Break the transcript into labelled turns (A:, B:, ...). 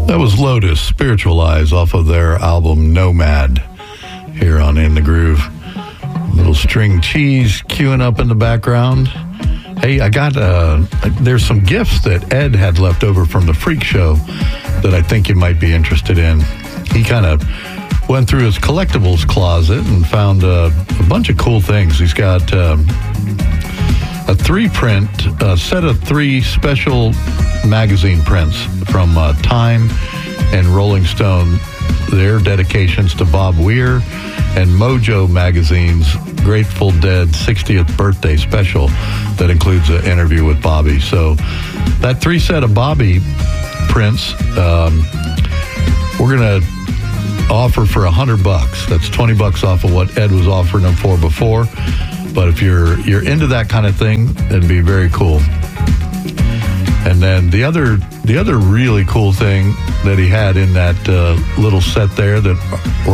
A: That was Lotus, Spiritualize, off of their album Nomad, here on In the Groove. Little string cheese queuing up in the background. Hey, I got, there's some gifts that Ed had left over from the Freak Show that I think you might be interested in. He kind of went through his collectibles closet and found a bunch of cool things. He's got a 3-print, set of 3 special magazine prints from Time and Rolling Stone, their dedications to Bob Weir, and Mojo Magazine's Grateful Dead 60th birthday special that includes an interview with Bobby. So that 3 set of Bobby prints, we're going to offer for $100. That's $20 off of what Ed was offering them for before. But if you're into that kind of thing, it'd be very cool. And then the other really cool thing that he had in that little set there that